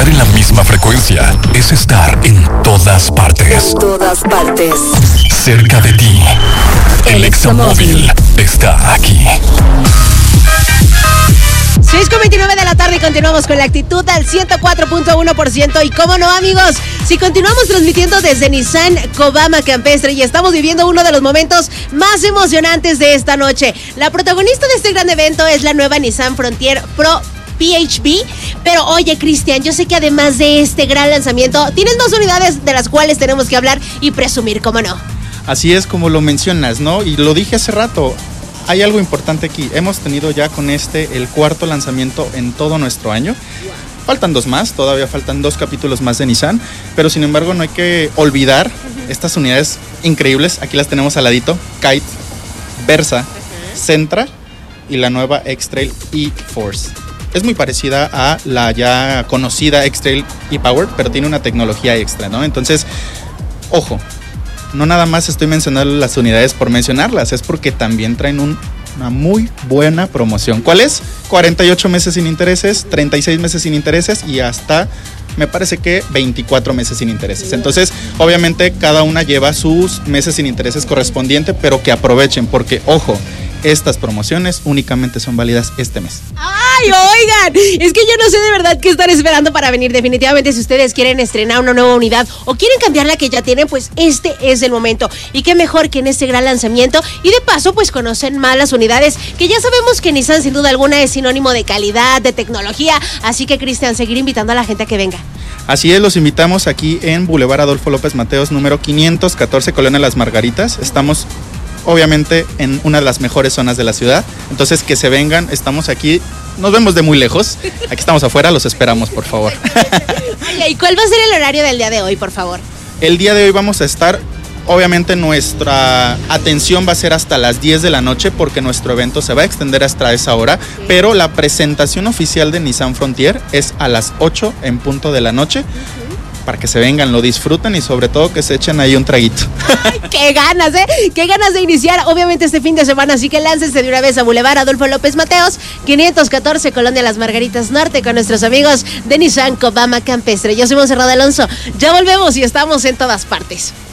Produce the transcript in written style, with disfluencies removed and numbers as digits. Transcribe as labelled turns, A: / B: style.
A: Estar en la misma frecuencia es estar en todas partes.
B: En todas partes.
A: Cerca de ti. El Examóvil está aquí.
C: 6:29 de la tarde y continuamos con la actitud al 104.1%. Y cómo no, amigos, si continuamos transmitiendo desde Nissan Cobama Campestre y estamos viviendo uno de los momentos más emocionantes de esta noche. La protagonista de este gran evento es la nueva Nissan Frontier Pro PHEV, pero oye, Cristian, yo sé que además de este gran lanzamiento, tienes 2 unidades de las cuales tenemos que hablar y presumir, ¿cómo no?
D: Así es como lo mencionas, ¿no? Y lo dije hace rato, hay algo importante aquí. Hemos tenido ya con el 4º lanzamiento en todo nuestro año. Faltan 2 más, todavía faltan 2 capítulos más de Nissan, pero sin embargo no hay que olvidar estas unidades increíbles. Aquí las tenemos al ladito: Kite, Versa, Sentra y la nueva X-Trail e-Force. Es muy parecida a la ya conocida X-Trail e-Power, pero tiene una tecnología extra, ¿no? Entonces, ojo, no nada más estoy mencionando las unidades por mencionarlas, es porque también traen una muy buena promoción. ¿Cuál es? 48 meses sin intereses, 36 meses sin intereses y hasta, me parece que 24 meses sin intereses. Entonces, obviamente, cada una lleva sus meses sin intereses correspondientes, pero que aprovechen, porque, ojo, estas promociones únicamente son válidas este mes.
C: ¡Ay, oigan! Es que yo no sé de verdad qué están esperando para venir. Definitivamente, si ustedes quieren estrenar una nueva unidad o quieren cambiar la que ya tienen, pues este es el momento. Y qué mejor que en este gran lanzamiento. Y de paso, pues conocen más las unidades, que ya sabemos que Nissan sin duda alguna es sinónimo de calidad, de tecnología. Así que, Cristian, seguir invitando a la gente a que venga.
D: Así es, los invitamos aquí en Boulevard Adolfo López Mateos, número 514, Colonia Las Margaritas. Estamos obviamente en una de las mejores zonas de la ciudad, entonces que se vengan, estamos aquí, nos vemos de muy lejos, aquí estamos afuera, los esperamos, por favor.
C: Oye, ¿y cuál va a ser el horario del día de hoy, por favor?
D: El día de hoy vamos a estar, obviamente nuestra atención va a ser hasta las 10 de la noche porque nuestro evento se va a extender hasta esa hora, pero la presentación oficial de Nissan Frontier es a las 8 en punto de la noche. Para que se vengan, lo disfruten y sobre todo que se echen ahí un traguito.
C: Ay, ¡qué ganas, qué ganas de iniciar, obviamente, este fin de semana! Así que láncense de una vez a Boulevard Adolfo López Mateos, 514, Colonia Las Margaritas Norte, con nuestros amigos de Nissan Cobama Campestre. Yo soy Monserrat Alonso, ya volvemos y estamos en todas partes.